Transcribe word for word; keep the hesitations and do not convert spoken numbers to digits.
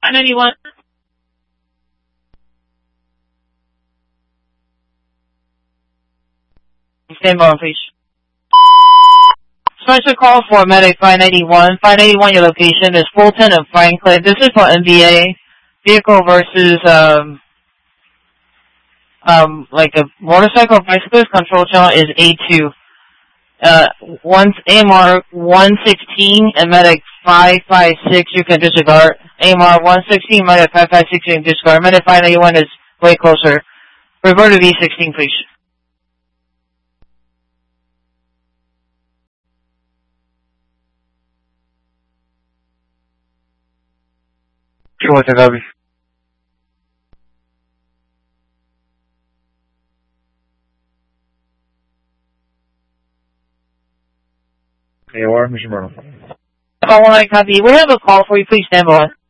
five ninety-one. Stand by, please. Special call for medic five ninety-one. five ninety-one, your location is Fulton and Franklin. This is for N B A. Vehicle versus, um, um, like a motorcycle bicyclist. Control channel is A two. Uh, one, A M R one sixteen and medic five five six, you can disregard. A M R one sixteen, medic five five six, you can disregard. Medic five ninety-one is way closer. Revert to V sixteen, please. Sure, Tagabi. A O R, Mission Burnout. Call one, I copy. We have a call for you. Please stand by.